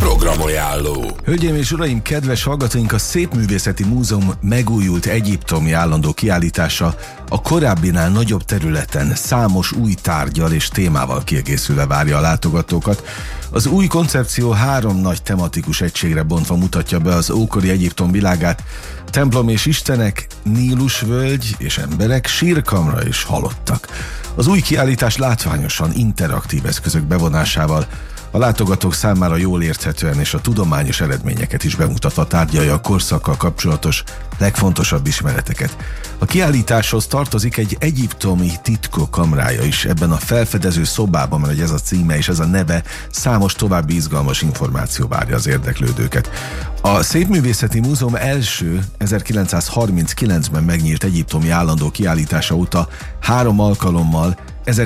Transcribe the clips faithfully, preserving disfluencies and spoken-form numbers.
Programajánló. Hölgyeim és uraim, kedves hallgatóink, a Szépművészeti Múzeum megújult egyiptomi állandó kiállítása a korábbinál nagyobb területen számos új tárggyal és témával kiegészülve várja a látogatókat. Az új koncepció három nagy tematikus egységre bontva mutatja be az ókori Egyiptom világát: templom és istenek, Nílusvölgy és emberek, sírkamra és halottak. Az új kiállítás látványosan interaktív eszközök bevonásával a látogatók számára jól érthetően és a tudományos eredményeket is bemutatva tárgyalja a korszakkal kapcsolatos legfontosabb ismereteket. A kiállításhoz tartozik egy egyiptomi titkok kamrája is. Ebben a felfedező szobában, mert ez a címe és ez a neve, számos további izgalmas információ várja az érdeklődőket. A Szépművészeti Múzeum első ezerkilencszázharminckilencben megnyílt egyiptomi állandó kiállítása óta három alkalommal,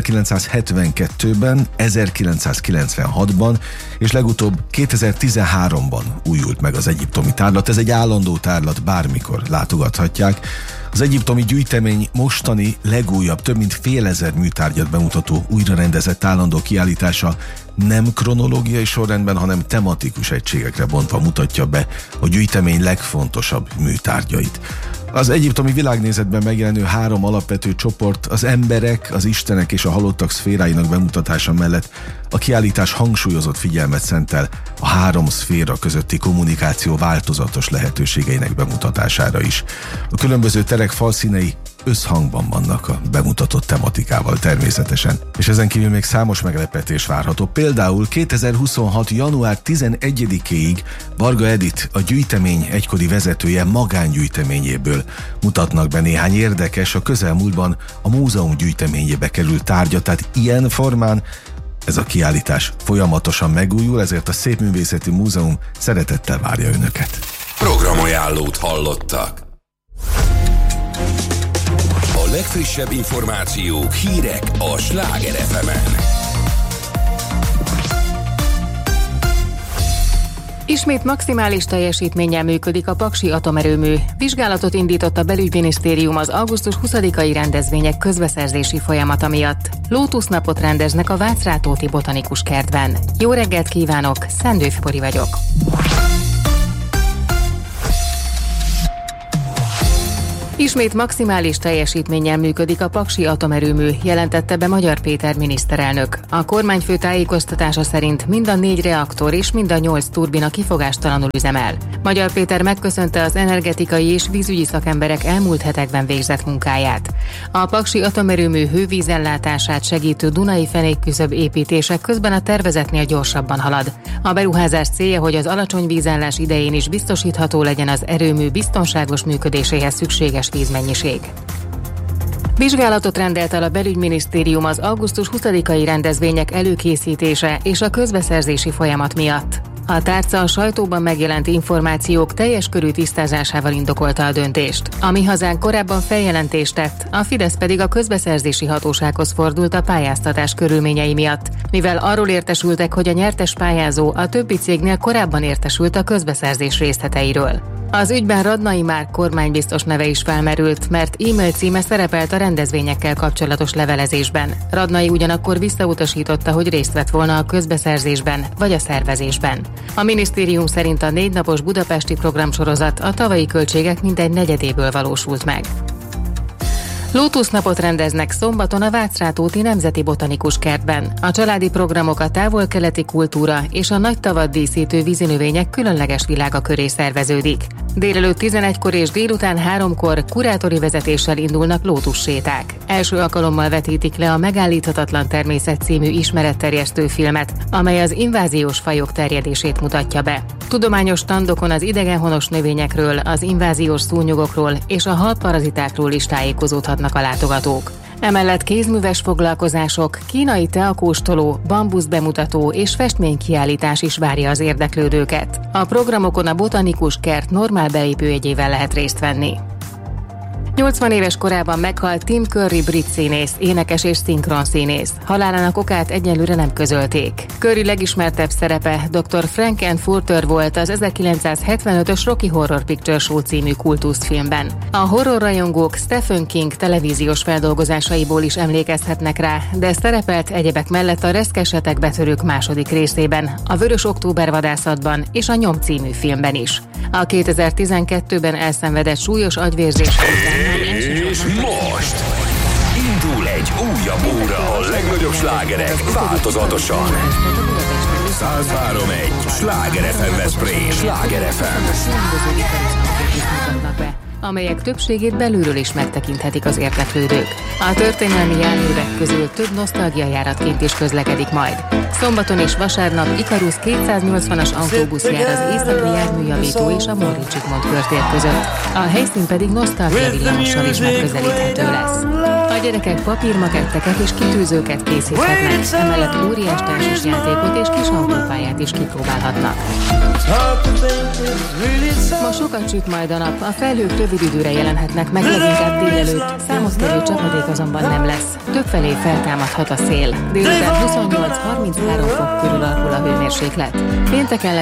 ezerkilencszázhetvenkettőben, ezerkilencszázkilencvenhatban és legutóbb kétezer-tizenháromban újult meg az egyiptomi tárlat. Ez egy állandó tárlat, bármikor látogathatják. Az egyiptomi gyűjtemény mostani legújabb, több mint fél ezer műtárgyat bemutató újra rendezett állandó kiállítása nem kronológiai sorrendben, hanem tematikus egységekre bontva mutatja be a gyűjtemény legfontosabb műtárgyait. Az egyiptomi világnézetben megjelenő három alapvető csoport, az emberek, az istenek és a halottak szféráinak bemutatása mellett a kiállítás hangsúlyozott figyelmet szentel a három szféra közötti kommunikáció változatos lehetőségeinek bemutatására is. A különböző terek falszínei összhangban vannak a bemutatott tematikával természetesen, és ezen kívül még számos meglepetés várható. Például kétezer-huszonhat. január tizenegyedikéig Varga Edit, a gyűjtemény egykori vezetője magángyűjteményéből mutatnak be néhány érdekes, a közelmúltban a múzeum gyűjteményébe került tárgyat, tehát ilyen formán ez a kiállítás folyamatosan megújul, ezért a Szépművészeti Múzeum szeretettel várja önöket. Programajánlót hallottak. A legfrissebb információk, hírek a Sláger ef emen. Ismét maximális teljesítménnyel működik a paksi atomerőmű. Vizsgálatot indított a belügyminisztérium az augusztus huszadikai rendezvények közbeszerzési folyamata miatt. Lótusznapot rendeznek a Vácrátóti Botanikus Kertben. Jó reggelt kívánok, Szendő Fibori vagyok. Ismét maximális teljesítménnyel működik a paksi atomerőmű, jelentette be Magyar Péter miniszterelnök. A kormányfő tájékoztatása szerint mind a négy reaktor és mind a nyolc turbina kifogástalanul üzemel. Magyar Péter megköszönte az energetikai és vízügyi szakemberek elmúlt hetekben végzett munkáját. A paksi atomerőmű hővízellátását segítő Dunai fenékküszöb építések közben a tervezetnél gyorsabban halad. A beruházás célja, hogy az alacsony vízállás idején is biztosítható legyen az erőmű biztonságos működéséhez szükséges vízmennyiség. Vizsgálatot rendelt el a belügyminisztérium az augusztus huszadikai rendezvények előkészítése és a közbeszerzési folyamat miatt. A tárca a sajtóban megjelent információk teljes körű tisztázásával indokolta a döntést. A Mi Hazánk korábban feljelentést tett, a Fidesz pedig a közbeszerzési hatósághoz fordult a pályáztatás körülményei miatt, mivel arról értesültek, hogy a nyertes pályázó a többi cégnél korábban értesült a közbeszerzés részleteiről. Az ügyben Radnai Márk kormánybiztos neve is felmerült, mert e-mail címe szerepelt a rendezvényekkel kapcsolatos levelezésben. Radnai ugyanakkor visszautasította, hogy részt vett volna a közbeszerzésben vagy a szervezésben. A minisztérium szerint a négy napos budapesti programsorozat a tavalyi költségek mintegy negyedéből valósult meg. Lótusznapot rendeznek szombaton a Vácrátóti Nemzeti Botanikus Kertben. A családi programok a távol-keleti kultúra és a nagy tavat díszítő vízinövények különleges világa köré szerveződik. Délelőtt tizenegykor és délután háromkor kurátori vezetéssel indulnak lótusséták. Első alkalommal vetítik le a Megállíthatatlan természet című ismeretterjesztő filmet, amely az inváziós fajok terjedését mutatja be. Tudományos standokon az idegenhonos növényekről, az inváziós szúnyogokról és a halparazitákról is tájékozódhatnak a látogatók. Emellett kézműves foglalkozások, kínai teakóstoló, bambusz bemutató és festménykiállítás is várja az érdeklődőket. A programokon a Botanikus Kert normál belépőjegyével lehet részt venni. nyolcvan éves korában meghalt Tim Curry brit színész, énekes és szinkronszínész. Halálának okát egyelőre nem közölték. Curry legismertebb szerepe doktor Frankenfurter volt az ezerkilencszázhetvenötös Rocky Horror Picture Show című kultuszfilmben. A horrorrajongók Stephen King televíziós feldolgozásaiból is emlékezhetnek rá, de szerepelt egyebek mellett a Reszkesetek betörők második részében, a Vörös október vadászatban és a Nyom című filmben is. A kétezer-tizenkettőben elszenvedett súlyos agyvérzés És most indul egy újabb óra a legnagyobb slágerek változatosan. százhárom egy Sláger ef em Veszprém, Sláger ef em. Amelyek többségét belülről is megtekinthetik az érdeklődők. A történelmi járművek közül több nosztalgiajáratként is közlekedik majd. Szombaton és vasárnap Ikarus kétszáznyolcvanas autóbusz jár az északi járműjavító és a Móricz Zsigmond körtér között. A helyszín pedig nosztalgia villamossal is megközelíthető lesz. A gyerekek papírmaketteket és kitűzőket készíthetnek, emellett óriás társas játékot és kis autópályát is kipróbálhatnak. Ma sokat süt majd a nap, a felhők rövid időre jelenhetnek meg, leginkább délelőtt. Számottevő csapadék azonban nem lesz. Többfelé feltámadhat a szél. Délután huszonnyolc-harminchárom fok körül alakul a hőmérséklet. Pénteken